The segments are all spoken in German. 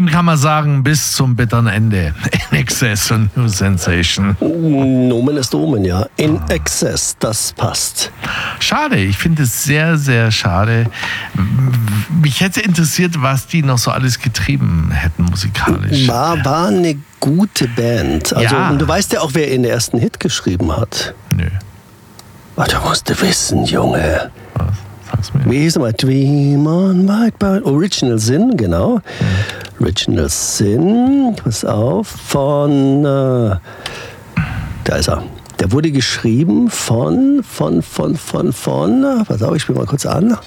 dem kann man sagen, bis zum bitteren Ende. In Excess und New Sensation. Nomen ist Omen, ja. In Excess, das passt. Schade, ich finde es sehr, sehr schade. Mich hätte interessiert, was die noch so alles getrieben hätten musikalisch. War eine gute Band. Also, Ja. Und du weißt ja auch, wer ihren ersten Hit geschrieben hat. Nö, Was du musst wissen, Junge. was? Sag's mir. Wie hieß er mal? Dream on White Bird. Original Sin, genau. Original Sin, pass auf, von, da ist er. Der wurde geschrieben von, pass auf, ich spiele mal kurz an.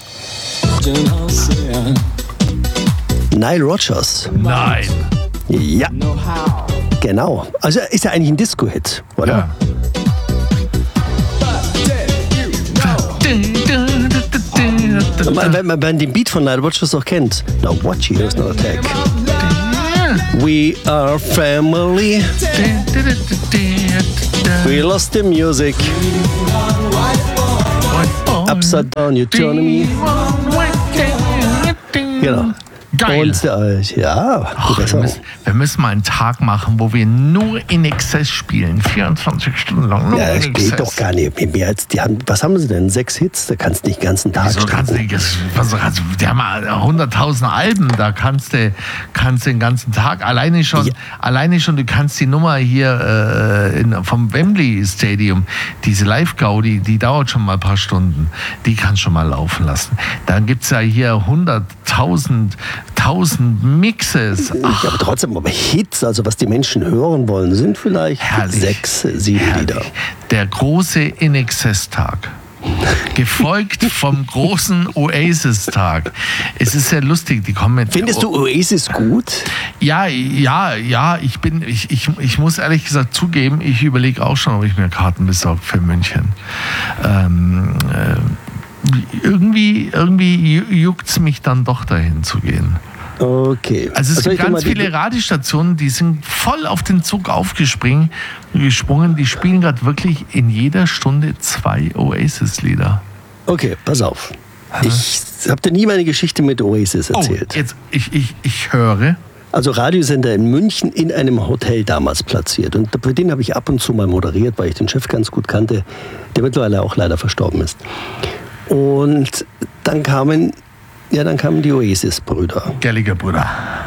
Nile Rodgers. Nein. Ja, genau. Also ist ja eigentlich ein Disco-Hit, oder? Ja. Wenn man den Beat von Nile Rodgers auch kennt. Now watch here's no attack. We are family. We lost the music. Upside down, you turn me. Genau. Geil. Und ja, guter Song. Wir müssen mal einen Tag machen, wo wir nur in Exzess spielen. 24 Stunden lang. Nur Ja, in das Exzess. geht doch gar nicht. Mehr als was haben sie denn? 6 Hits? Da kannst du nicht den ganzen Tag So kannst du strecken. die haben 100.000 Alben, da kannst du den ganzen Tag alleine schon, du kannst die Nummer hier vom Wembley Stadium, diese Live-Gaudi, die dauert schon mal ein paar Stunden, die kannst du schon mal laufen lassen. Dann gibt es ja hier 100.000 Mixes. Ja, aber trotzdem, aber Hits, also was die Menschen hören wollen, sind vielleicht Herrlich. 6, 7 Lieder. Der große In-Excess-Tag. Gefolgt vom großen Oasis-Tag. Es ist sehr lustig, die kommen mit. Findest du Oasis gut? Ja, ich muss ehrlich gesagt zugeben, ich überlege auch schon, ob ich mir Karten besorge für München. Irgendwie juckt es mich dann doch dahin zu gehen. Okay. Also es gibt ich dir ganz mal viele Radiostationen, die sind voll auf den Zug aufgesprungen, die spielen gerade wirklich in jeder Stunde 2 Oasis-Lieder. Okay, pass auf. Ich habe dir nie meine Geschichte mit Oasis erzählt. Jetzt, ich höre. Also Radiosender in München in einem Hotel damals platziert. Und für den habe ich ab und zu mal moderiert, weil ich den Chef ganz gut kannte, der mittlerweile auch leider verstorben ist. Und dann kamen die Oasis-Brüder. Gallagher-Brüder.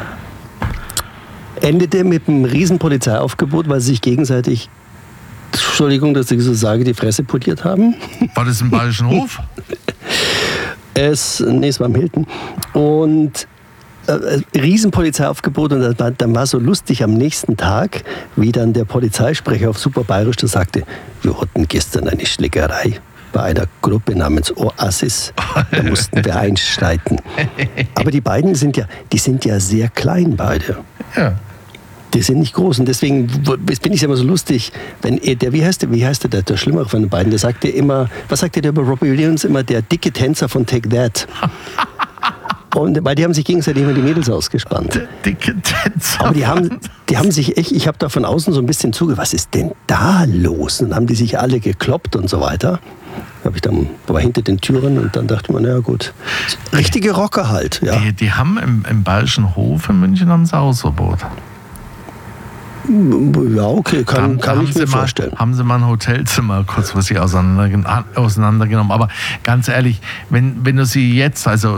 Endete mit einem riesen Polizeiaufgebot, weil sie sich gegenseitig, Entschuldigung, dass ich so sage, die Fresse poliert haben. War das im Bayerischen Hof? Es war im Hilton. Und riesen Polizeiaufgebot. Und dann war so lustig am nächsten Tag, wie dann der Polizeisprecher auf super Bayerisch da sagte, wir hatten gestern eine Schlägerei bei einer Gruppe namens Oasis. Da mussten wir einschreiten. Aber die beiden sind ja sehr klein, beide. Ja. Die sind nicht groß. Und deswegen bin ich immer so lustig, wenn wie heißt der Schlimmere von den beiden, der sagte immer, was sagte der über Robbie Williams immer, der dicke Tänzer von Take That. Und weil die haben sich gegenseitig immer die Mädels ausgespannt. Der dicke Tänzer. Aber die haben sich echt, ich habe da von außen so ein bisschen was ist denn da los? Und dann haben die sich alle gekloppt und so weiter. War hinter den Türen und dann dachte man, na gut, richtige Rocker halt. Ja, Die haben im Bayerischen Hof in München ein Sauerverbot. ja okay, kann ich mir vorstellen. Haben sie mal ein Hotelzimmer kurzfristig auseinandergenommen. Aber ganz ehrlich, wenn du sie jetzt, also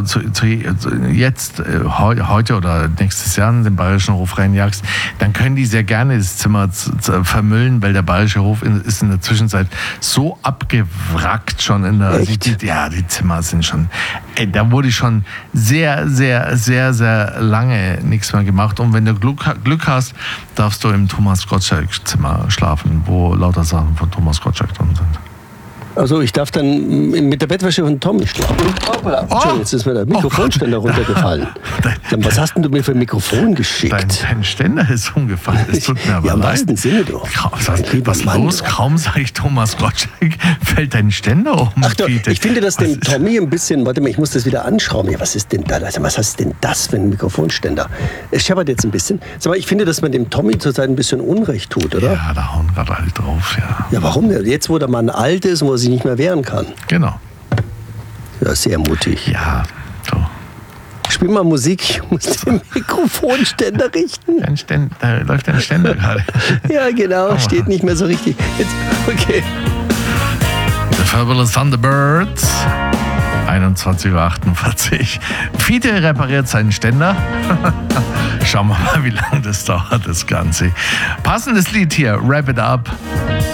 heute oder nächstes Jahr in den Bayerischen Hof reinjagst, dann können die sehr gerne das Zimmer vermüllen, weil der Bayerische Hof ist in der Zwischenzeit so abgewrackt schon. Die Zimmer sind schon, da wurde schon sehr, sehr, sehr, sehr lange nichts mehr gemacht. Und wenn du Glück hast, darfst du im Thomas Gottschalk-Zimmer schlafen, wo lauter Sachen von Thomas Gottschalk drin sind. Also ich darf dann mit der Bettwäsche von Tommy schlafen. Entschuldigung, jetzt ist mir der Mikrofonständer runtergefallen. Was hast denn du mir für ein Mikrofon geschickt? Dein Ständer ist umgefallen. Es tut mir aber ja, im leid. wahrsten Sinne doch. Was los? Kaum sage ich Thomas Gottschalk, fällt dein Ständer um. Ach doch, ich finde das dem Tommy ein bisschen, warte mal, ich muss das wieder anschrauben. Ja, was ist denn da? Also, was ist denn das für ein Mikrofonständer? Es scheppert jetzt ein bisschen. Sag mal, ich finde, dass man dem Tommy zurzeit ein bisschen Unrecht tut, oder? Ja, da hauen gerade alle drauf, ja. Ja, warum denn? Jetzt, wo der Mann alt ist und wo er sich nicht mehr wehren kann. Genau. Ja, sehr mutig. Ja, so. Spiel mal Musik, ich muss den Mikrofonständer richten. Da läuft ein Ständer gerade. Ja, genau, steht nicht mehr so richtig. Jetzt, okay. The Fabulous Thunderbirds. 21:48 Uhr. Fiete repariert seinen Ständer. Schauen wir mal, wie lange das dauert, das Ganze. Passendes Lied hier, Wrap It Up.